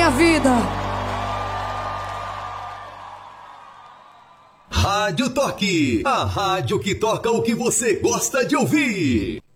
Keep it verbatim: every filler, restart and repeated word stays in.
minha vida. Rádio Toque, a rádio que toca o que você gosta de ouvir.